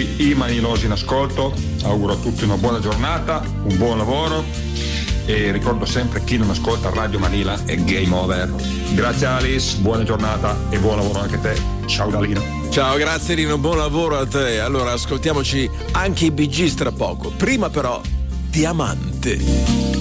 i manilosi in ascolto, auguro a tutti una buona giornata, un buon lavoro e ricordo sempre: chi non ascolta Radio Manila è game over. Grazie Alice, buona giornata e buon lavoro anche a te. Ciao Dalino. Ciao, grazie Rino, buon lavoro a te. Allora ascoltiamoci anche i Bee Gees tra poco. Prima però Diamante.